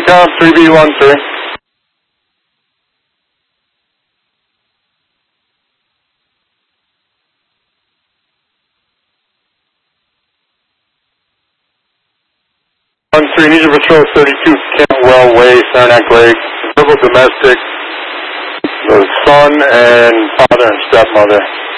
Tom 3B13. Need to patrol 32 Cantwell Way, Saranac Lake. Verbal domestic. The son and father and stepmother.